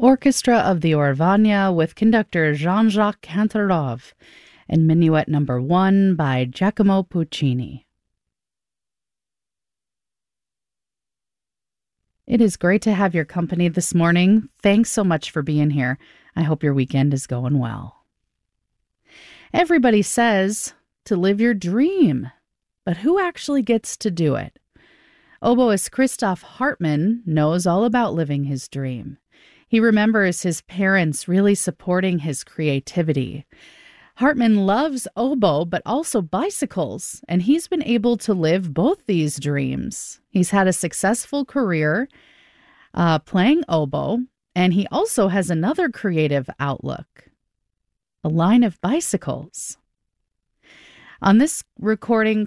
Orchestra of the Orvania with conductor Jean-Jacques Cantarov and Minuet Number 1 by Giacomo Puccini. It is great to have your company this morning. Thanks so much for being here. I hope your weekend is going well. Everybody says to live your dream, but who actually gets to do it? Oboist Christoph Hartmann knows all about living his dream. He remembers his parents really supporting his creativity. Hartmann loves oboe, but also bicycles, and he's been able to live both these dreams. He's had a successful career playing oboe, and he also has another creative outlook, a line of bicycles. On this recording,